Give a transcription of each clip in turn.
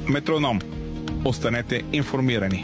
Метроном. Останете информирани.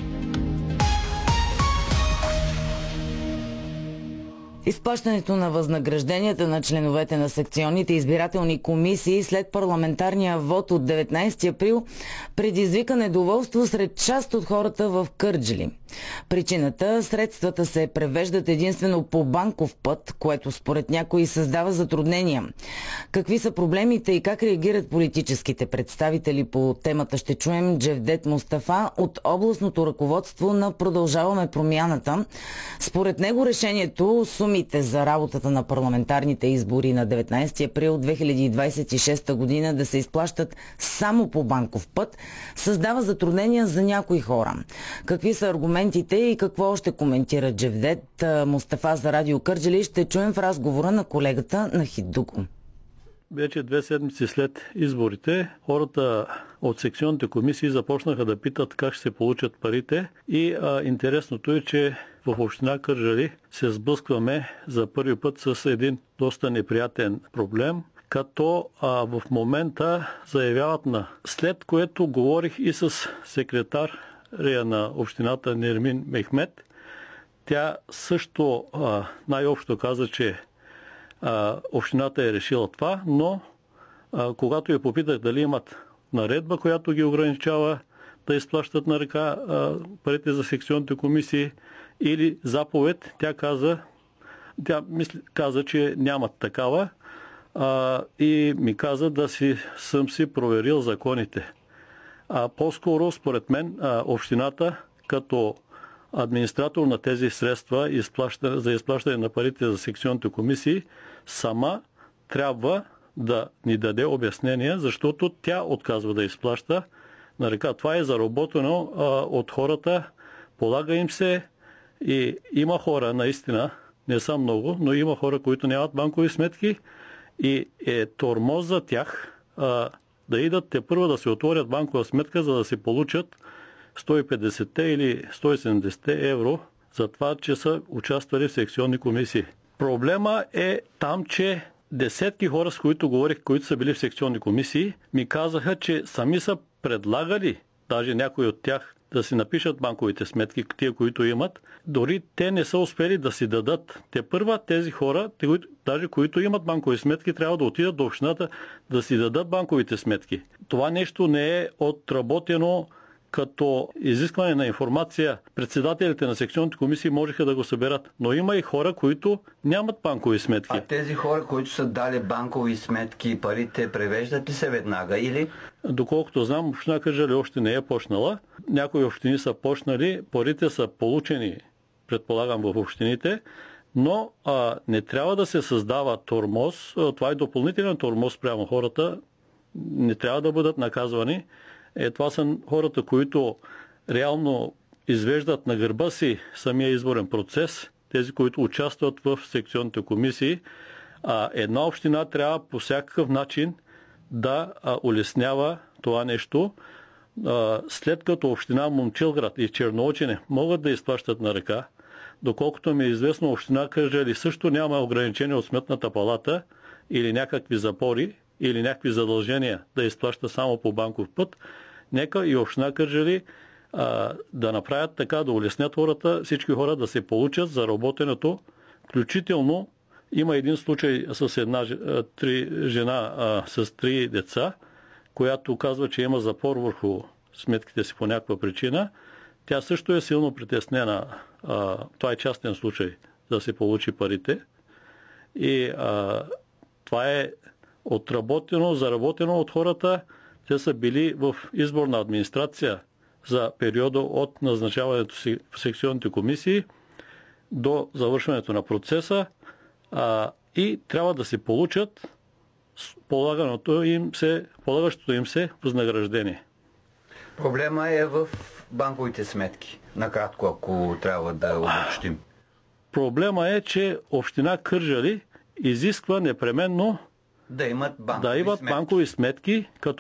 Изплащането на възнагражденията на членовете на секционните избирателни комисии след парламентарния вод от 19 април предизвика недоволство сред част от хората в Кърджали. Причината – средствата се превеждат единствено по банков път, което според някои създава затруднения. Какви са проблемите и как реагират политическите представители по темата, ще чуем Джевдет Мустафа от областното ръководство на Продължаваме промяната. Според него решението сумите за работата на парламентарните избори на 19 април 2026 година да се изплащат само по банков път създава затруднения за някои хора. Какви са аргументите и какво още коментира Джевдет Мустафа за Радио Кърджали, ще чуем в разговора на колегата Нахид Дуго. Вече 2 седмици след изборите, хората от секционните комисии започнаха да питат как ще се получат парите и интересното е, че в община Кърджали се сблъскваме за първи път с един доста неприятен проблем, като в момента заявяват след което говорих и с секретар на общината Нермин Мехмет. Тя също най-общо каза, че общината е решила това, но когато я попитах дали имат наредба, която ги ограничава да изплащат на ръка парите за секционните комисии или заповед, тя каза, че нямат такава и ми каза съм си проверил законите. По-скоро, според мен, общината като администратор на тези средства за изплащане на парите за секционните комисии сама трябва да ни даде обяснение, защото тя отказва да изплаща на ръка. Това е заработено от хората, полага им се и има хора, наистина, не са много, но има хора, които нямат банкови сметки и е тормоз за тях да идат тепърва да се отворят банкова сметка, за да се получат 150 или 170 евро за това, че са участвали в секционни комисии. Проблема е там, че десетки хора, с които говорих, които са били в секционни комисии, ми казаха, че сами са предлагали, даже някои от тях, да си напишат банковите сметки, тия, които имат. Дори те не са успели да си дадат. Тепърва тези хора, даже които имат банкови сметки, трябва да отидат до общината да си дадат банковите сметки. Това нещо не е отработено като изискване на информация. Председателите на секционните комисии можеха да го съберат. Но има и хора, които нямат банкови сметки. А тези хора, които са дали банкови сметки, парите превеждат ли се веднага или? Доколкото знам, община Кърджали още не е почнала. Някои общини са почнали, парите са получени, предполагам, в общините, но не трябва да се създава тормоз. Това е допълнителен тормоз прямо хората. Не трябва да бъдат наказвани. Това са хората, които реално извеждат на гърба си самия изборен процес, тези, които участват в секционните комисии. Една община трябва по всякакъв начин да улеснява това нещо. След като община Момчилград и Черноочене могат да изплащат на ръка, доколкото ми е известно, община Кърджали също няма ограничения от Сметната палата или някакви запори, или някакви задължения да изплаща само по банков път, нека и община Кърджали да направят така, да улеснят хората, всички хора да се получат за работенето. Включително има един случай с една жена с 3 деца, която казва, че има запор върху сметките си по някаква причина. Тя също е силно притеснена. Това е частен случай да се получи парите. И това е заработено от хората. Те са били в изборна администрация за периода от назначаването си в секционните комисии до завършването на процеса и трябва да се получат полагащото им се възнаграждение. Проблема е в банковите сметки. Накратко, ако трябва да обобщим. Проблема е, че община Кърджали изисква непременно да имат банкови сметки, като